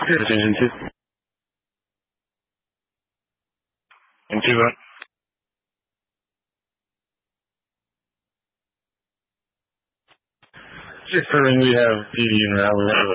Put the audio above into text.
Attention two. And two up. Just confirming we have PD and Rally.